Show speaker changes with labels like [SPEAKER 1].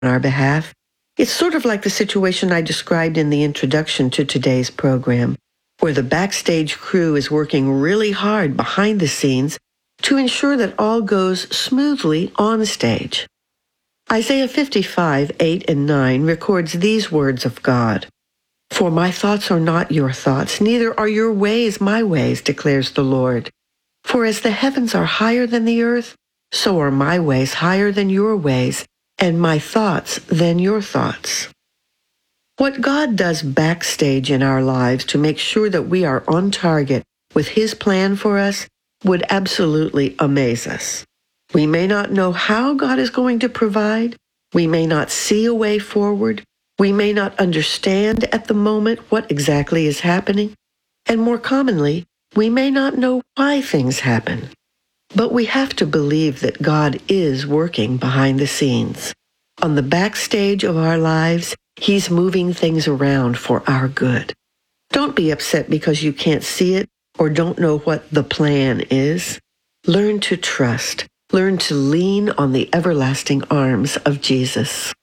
[SPEAKER 1] our behalf. It's sort of like the situation I described in the introduction to today's program, where the backstage crew is working really hard behind the scenes to ensure that all goes smoothly on stage. Isaiah 55, 8 and 9 records these words of God. For my thoughts are not your thoughts, neither are your ways my ways, declares the Lord. For as the heavens are higher than the earth, so are my ways higher than your ways, and my thoughts than your thoughts. What God does backstage in our lives to make sure that we are on target with His plan for us would absolutely amaze us. We may not know how God is going to provide. We may not see a way forward. We may not understand at the moment what exactly is happening. And more commonly, we may not know why things happen. But we have to believe that God is working behind the scenes. On the backstage of our lives, He's moving things around for our good. Don't be upset because you can't see it or don't know what the plan is. Learn to trust. Learn to lean on the everlasting arms of Jesus.